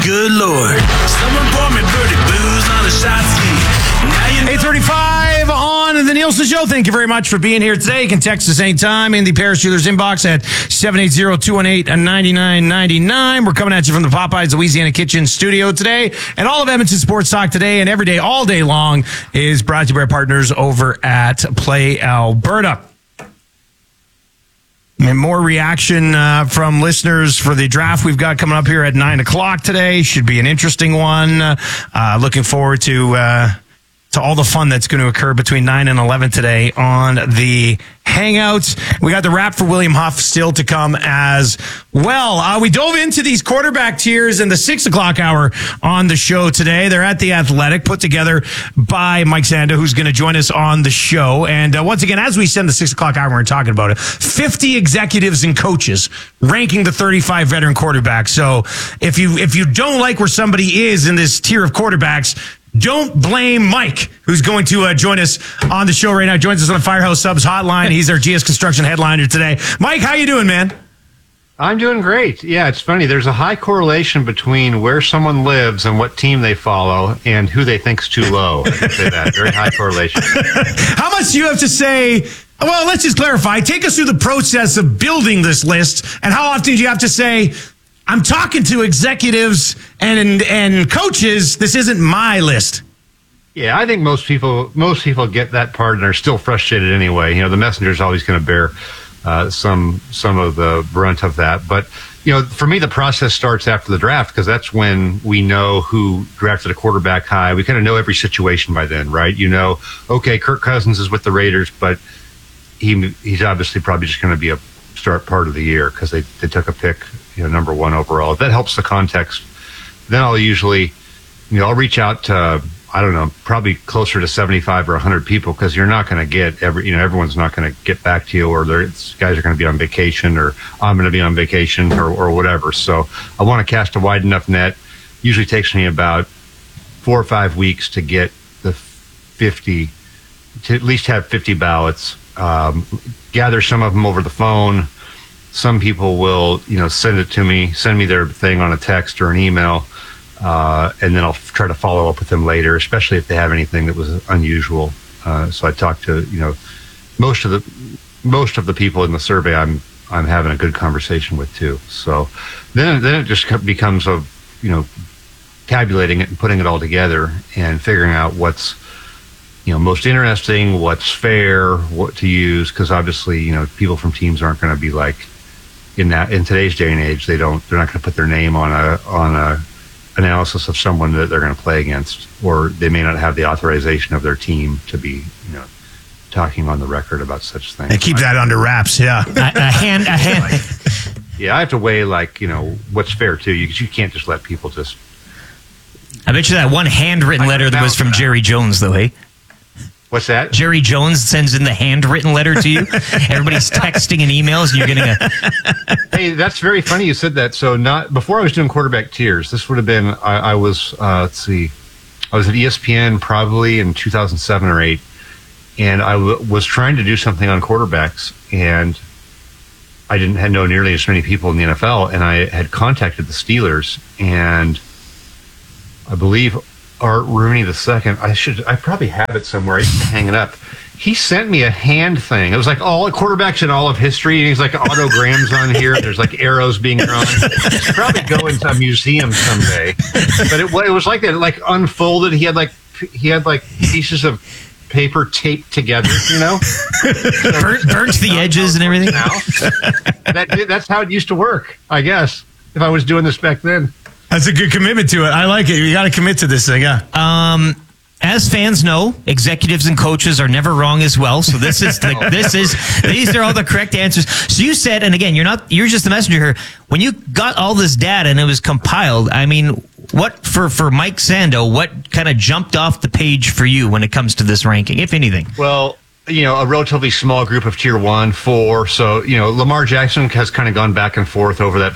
Good Lord. Someone pour me birdie booze on a shot ski. 8:35 on the Nielsen Show. Thank you very much for being here today. You can text us anytime in the Paris Steelers inbox at 780-218-9999. We're coming at you from the Popeyes Louisiana Kitchen studio today. And all of Edmonton Sports Talk today and every day, all day long, is brought to you by our partners over at Play Alberta. And more reaction from listeners for the draft we've got coming up here at 9 o'clock today. Should be an interesting one. Looking forward to all the fun that's going to occur between 9 and 11 today on the Hangouts. We got the wrap for William Huff still to come as well. We dove into these quarterback tiers in the 6 o'clock hour on the show today. They're at The Athletic, put together by Mike Sando, who's going to join us on the show. And once again, as we said in the 6 o'clock hour, we're talking about it, 50 executives and coaches ranking the 35 veteran quarterbacks. So if you don't like where somebody is in this tier of quarterbacks, don't blame Mike, who's going to join us on the show right now. Joins us on the Firehouse Subs hotline. He's our GS Construction headliner today. Mike, how you doing, man? I'm doing great. Yeah, it's funny. There's a high correlation between where someone lives and what team they follow and who they think's too low. I can say that. Very high correlation. How much do you have to say? Well, let's just clarify. Take us through the process of building this list, and how often do you have to say, I'm talking to executives and coaches. This isn't my list. Yeah, I think most people get that part and are still frustrated anyway. You know, the messenger's always going to bear some of the brunt of that. But you know, for me, the process starts after the draft because that's when we know who drafted a quarterback high. We kind of know every situation by then, right? You know, okay, Kirk Cousins is with the Raiders, but he's obviously probably just going to be a start part of the year because they took a pick, you know, number 1 overall. If that helps the context, then I'll usually, you know, I'll reach out to, I don't know, probably closer to 75 or 100 people because you're not going to get everyone's not going to get back to you, or guys are going to be on vacation, or I'm going to be on vacation, or whatever. So I want to cast a wide enough net. Usually takes me about 4 or 5 weeks to get the 50, to at least have 50 ballots. Gather some of them over the phone. Some people will, you know, send me their thing on a text or an email, and then I'll try to follow up with them later, especially if they have anything that was unusual. So I talked to, you know, most of the people in the survey I'm having a good conversation with too. So then it just becomes of, you know, tabulating it and putting it all together and figuring out what's, you know, most interesting, what's fair, what to use, because obviously, you know, people from teams aren't going to be like in today's day and age. They're not going to put their name on a analysis of someone that they're going to play against, or they may not have the authorization of their team to be, you know, talking on the record about such things. And keep that under wraps. Yeah, a hand. Yeah, I have to weigh, like, you know, what's fair too. You can't just let people just. I bet you that one handwritten letter that was from Jerry Jones, though, hey? What's that? Jerry Jones sends in the handwritten letter to you. Everybody's texting and emails, and you're getting a. Hey, that's very funny you said that. So, not before I was doing quarterback tiers, this would have been I was let's see, I was at ESPN probably in 2007 or 8, and I was trying to do something on quarterbacks, and I didn't know nearly as many people in the NFL, and I had contacted the Steelers, and I believe Art Rooney II. I probably have it somewhere. I used to hang it up. He sent me a hand thing. It was like all quarterbacks in all of history, and he's like autograms on here. There's like arrows being drawn. It's probably go into a museum someday. But it was like that. It like unfolded. He had like pieces of paper taped together, you know, burnt the edges and everything. Now, that's how it used to work, I guess. If I was doing this back then. That's a good commitment to it. I like it. You got to commit to this thing, yeah. As fans know, executives and coaches are never wrong as well. So these are all the correct answers. So you said, and again, you're just the messenger here. When you got all this data and it was compiled, I mean, what for Mike Sando, what kind of jumped off the page for you when it comes to this ranking, if anything? Well, you know, a relatively small group of tier 1, 4. So, you know, Lamar Jackson has kind of gone back and forth over that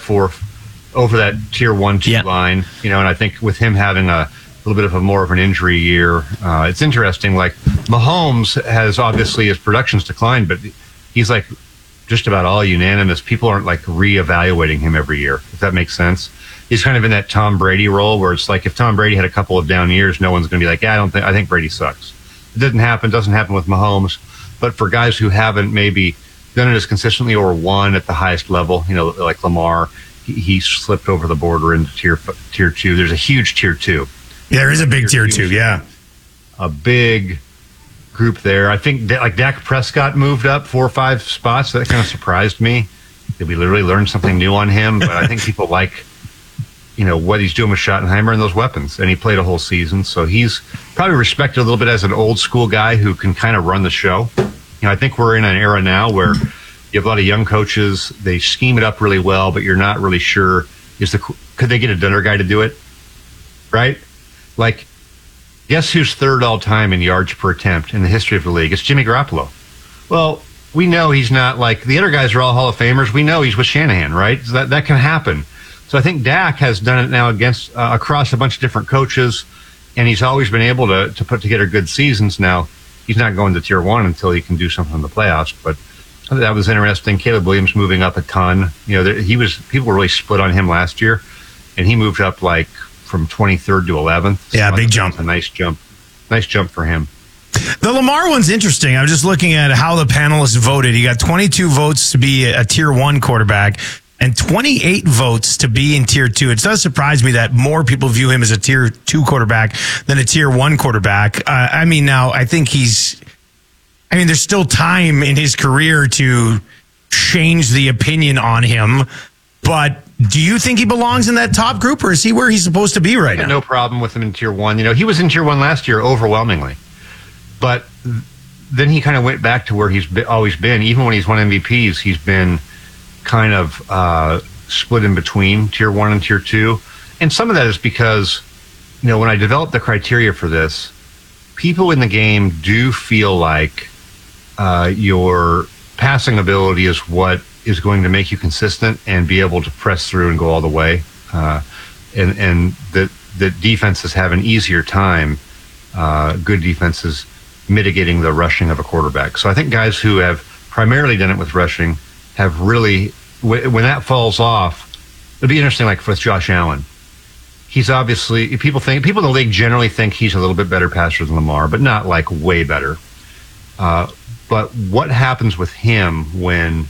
tier 1, 2 line, you know, and I think with him having a little bit of more of an injury year, it's interesting. Like Mahomes has obviously his production's declined, but he's like just about all unanimous. People aren't like reevaluating him every year, if that makes sense. He's kind of in that Tom Brady role where it's like if Tom Brady had a couple of down years, no one's going to be like, yeah, I think Brady sucks. It doesn't happen with Mahomes. But for guys who haven't maybe done it as consistently or won at the highest level, like Lamar, he slipped over the border into tier 2. There's a huge tier 2. Yeah, there is a big tier 2, yeah. A big group there. I think like Dak Prescott moved up 4 or 5 spots. That kind of surprised me. Did we literally learn something new on him? But I think people like what he's doing with Schottenheimer and those weapons. And he played a whole season. So he's probably respected a little bit as an old school guy who can kind of run the show. I think we're in an era now where you have a lot of young coaches. They scheme it up really well, but you're not really sure. Could they get a Dunner guy to do it? Right? Like, guess who's third all time in yards per attempt in the history of the league? It's Jimmy Garoppolo. Well, we know he's not like the other guys are all Hall of Famers. We know he's with Shanahan, right? So that can happen. So I think Dak has done it now across a bunch of different coaches, and he's always been able to put together good seasons. Now, he's not going to tier 1 until he can do something in the playoffs, but that was interesting. Caleb Williams moving up a ton. People were really split on him last year, and he moved up like from 23rd to 11th. Yeah, big jump. A nice jump for him. The Lamar one's interesting. I was just looking at how the panelists voted. He got 22 votes to be a tier 1 quarterback and 28 votes to be in tier 2. It does surprise me that more people view him as a tier 2 quarterback than a tier 1 quarterback. Now I think there's still time in his career to change the opinion on him, but do you think he belongs in that top group, or is he where he's supposed to be right now? No problem with him in tier 1. He was in tier 1 last year overwhelmingly, but then he kind of went back to where he's always been. Even when he's won MVPs, he's been kind of split in between tier 1 and tier 2. And some of that is because, when I developed the criteria for this, people in the game do feel like your passing ability is what is going to make you consistent and be able to press through and go all the way. And that defenses have an easier time, good defenses, mitigating the rushing of a quarterback. So I think guys who have primarily done it with rushing have really, when that falls off, it'll be interesting, like with Josh Allen. He's obviously, people in the league generally think he's a little bit better passer than Lamar, but not like way better. But what happens with him when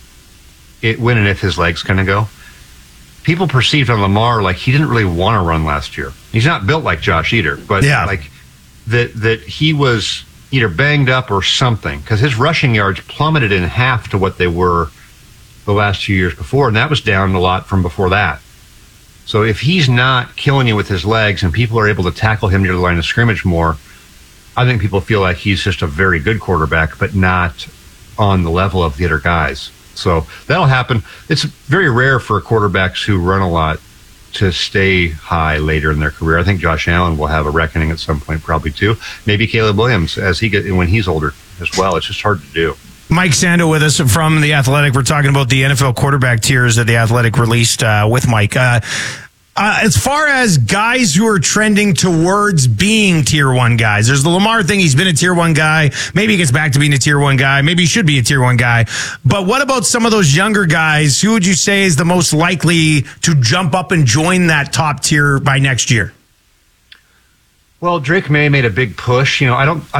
and if his legs kind of go? People perceived on Lamar like he didn't really want to run last year. He's not built like Josh either, but like that he was either banged up or something, because his rushing yards plummeted in half to what they were the last 2 years before, and that was down a lot from before that. So if he's not killing you with his legs and people are able to tackle him near the line of scrimmage more, I think people feel like he's just a very good quarterback, but not on the level of the other guys. So that'll happen. It's very rare for quarterbacks who run a lot to stay high later in their career. I think Josh Allen will have a reckoning at some point, probably too. Maybe Caleb Williams when he's older as well. It's just hard to do. Mike Sando with us from The Athletic. We're talking about the NFL quarterback tiers that The Athletic released with Mike. As far as guys who are trending towards being tier 1 guys, there's the Lamar thing. He's been a tier 1 guy. Maybe he gets back to being a tier 1 guy. Maybe he should be a tier 1 guy. But what about some of those younger guys? Who would you say is the most likely to jump up and join that top tier by next year? Well, Drake May made a big push. I